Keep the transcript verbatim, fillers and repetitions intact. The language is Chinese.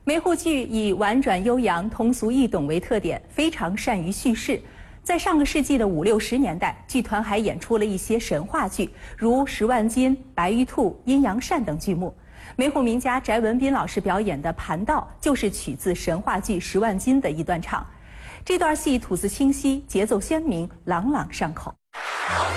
梅户剧以婉转悠扬、通俗易懂为特点，非常善于叙事。在上个世纪的五六十年代，剧团还演出了一些神话剧，如《十万金》《白玉兔》《阴阳扇》等剧目。梅户名家翟文斌老师表演的《盘道》就是取自神话剧《十万金》的一段唱。这段戏吐字清晰，节奏鲜明，朗朗上口。